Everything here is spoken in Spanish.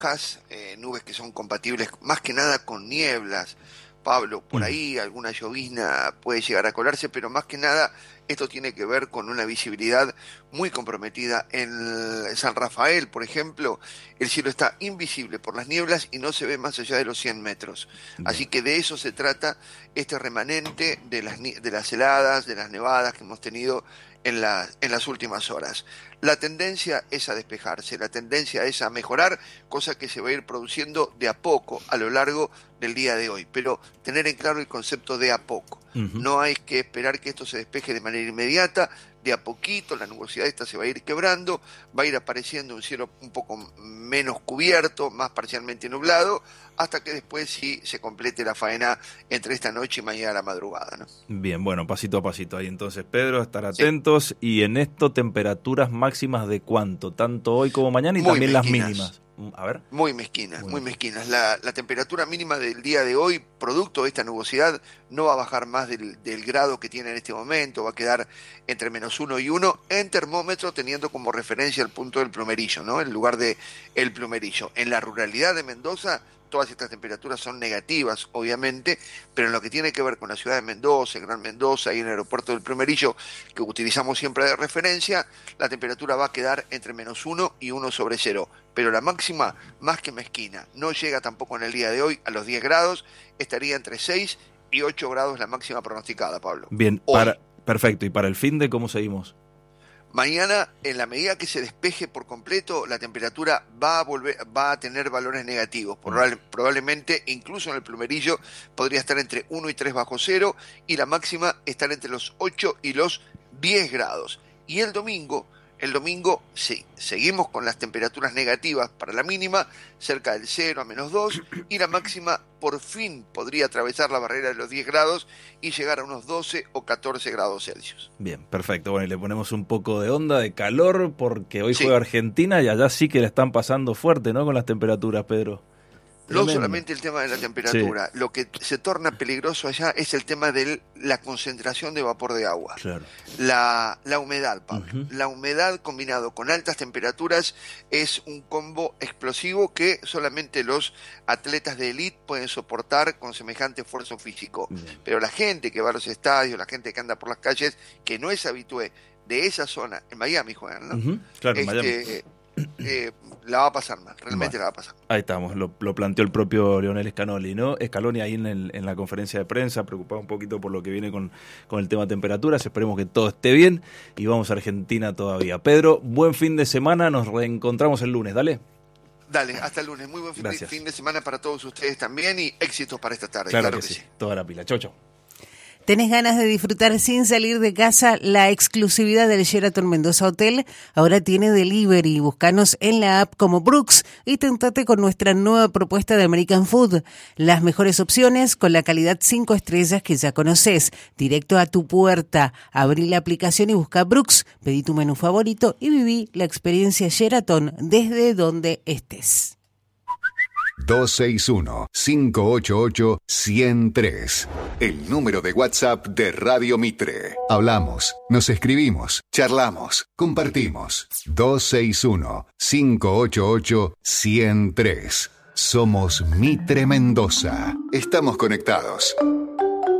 bajas, nubes que son compatibles más que nada con nieblas. Pablo, por ahí alguna llovizna puede llegar a colarse, pero más que nada esto tiene que ver con una visibilidad muy comprometida. En San Rafael, por ejemplo, el cielo está invisible por las nieblas y no se ve más allá de los 100 metros. Así que de eso se trata este remanente de las heladas, de las nevadas que hemos tenido en las últimas horas. La tendencia es a despejarse, la tendencia es a mejorar, cosa que se va a ir produciendo de a poco a lo largo del día de hoy, pero tener en claro el concepto de a poco. No hay que esperar que esto se despeje de manera inmediata, de a poquito la nubosidad esta se va a ir quebrando, va a ir apareciendo un cielo un poco menos cubierto, más parcialmente nublado, hasta que después sí se complete la faena entre esta noche y mañana a la madrugada, ¿no? Bien, bueno, pasito a pasito ahí entonces, Pedro, estar atentos. Sí. Y en esto, ¿temperaturas máximas de cuánto? Tanto hoy como mañana y muy también mezquinas. Las mínimas. A ver. Muy mezquinas. La temperatura mínima del día de hoy, producto de esta nubosidad, no va a bajar más del grado que tiene en este momento, va a quedar entre -1 y 1 en termómetro, teniendo como referencia el punto del Plumerillo, ¿no? El lugar de el Plumerillo. En la ruralidad de Mendoza, todas estas temperaturas son negativas, obviamente, pero en lo que tiene que ver con la ciudad de Mendoza, el Gran Mendoza y el aeropuerto del Plumerillo, que utilizamos siempre de referencia, la temperatura va a quedar entre -1 y 1 sobre 0. Pero la máxima, más que mezquina, no llega tampoco en el día de hoy a los 10 grados, estaría entre 6 y 8 grados la máxima pronosticada, Pablo. Bien, perfecto. ¿Y para el fin de cómo seguimos? Mañana, en la medida que se despeje por completo, la temperatura va a tener valores negativos. Probablemente, incluso en el Plumerillo, podría estar entre 1 y 3 bajo cero, y la máxima estar entre los 8 y los 10 grados. Y el domingo sí, seguimos con las temperaturas negativas para la mínima, cerca del 0 a -2, y la máxima por fin podría atravesar la barrera de los 10 grados y llegar a unos 12 o 14 grados Celsius. Bien, perfecto. Bueno, y le ponemos un poco de onda, de calor, porque hoy juega Argentina y allá sí que la están pasando fuerte, ¿no? Con las temperaturas, Pedro. No solamente el tema de la temperatura, lo que se torna peligroso allá es el tema de la concentración de vapor de agua. Claro. La humedad, Pablo. La humedad combinado con altas temperaturas es un combo explosivo que solamente los atletas de élite pueden soportar con semejante esfuerzo físico. Pero la gente que va a los estadios, la gente que anda por las calles, que no es habitué de esa zona, en Miami juegan, ¿no? Claro, en Miami. La va a pasar mal, realmente la va a pasar. Ahí estamos, lo planteó el propio Lionel Scaloni, ¿no? Scaloni ahí en la conferencia de prensa, preocupado un poquito por lo que viene con el tema temperaturas. Esperemos que todo esté bien y vamos a Argentina todavía. Pedro, buen fin de semana, nos reencontramos el lunes, dale. Dale, hasta el lunes. Muy buen fin de semana para todos ustedes también y éxitos para esta tarde. Claro que sí, toda la pila. Chau, chau. ¿Tenés ganas de disfrutar sin salir de casa la exclusividad del Sheraton Mendoza Hotel? Ahora tiene delivery. Búscanos en la app como Brooks y tentate con nuestra nueva propuesta de American Food. Las mejores opciones con la calidad 5 estrellas que ya conoces. Directo a tu puerta. Abrí la aplicación y busca Brooks. Pedí tu menú favorito y viví la experiencia Sheraton desde donde estés. 261-588-103. El número de WhatsApp de Radio Mitre. Hablamos, nos escribimos, charlamos, compartimos. 261-588-103. Somos Mitre Mendoza. Estamos conectados.